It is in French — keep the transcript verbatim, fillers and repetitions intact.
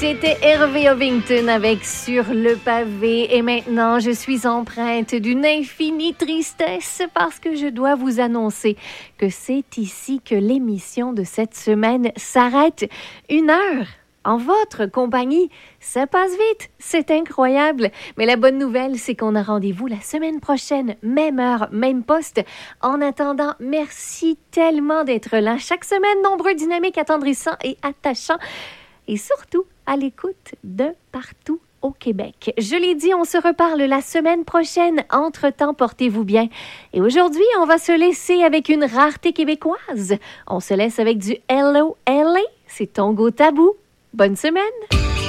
C'était Hervé Ovington avec Sur le pavé. Et maintenant, je suis empreinte d'une infinie tristesse parce que je dois vous annoncer que c'est ici que l'émission de cette semaine s'arrête. Une heure en votre compagnie, ça passe vite, c'est incroyable. Mais la bonne nouvelle, c'est qu'on a rendez-vous la semaine prochaine, même heure, même poste. En attendant, merci tellement d'être là chaque semaine, nombreux, dynamiques, attendrissants et attachants. Et surtout, à l'écoute de partout au Québec. Je l'ai dit, on se reparle la semaine prochaine. Entre-temps, portez-vous bien. Et aujourd'hui, on va se laisser avec une rareté québécoise. On se laisse avec du Hello L A. C'est Tongo Tabou. Bonne semaine!